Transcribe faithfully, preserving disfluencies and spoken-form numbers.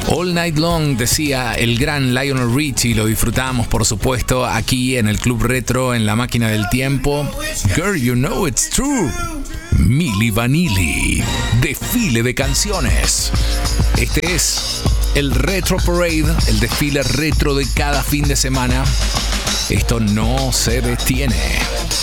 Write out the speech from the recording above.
All Night Long, decía el gran Lionel Richie, lo disfrutamos por supuesto aquí en el Club Retro, en la máquina del tiempo. Girl, you know it's true. Milli Vanilli, desfile de canciones. Este es el Retro Parade, el desfile retro de cada fin de semana. Esto no se detiene.